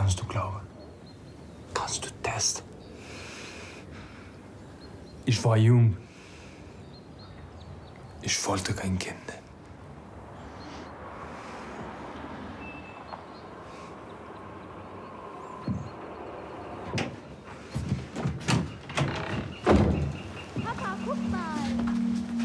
Kannst du glauben? Kannst du das? Ich war jung. Ich wollte kein Kind.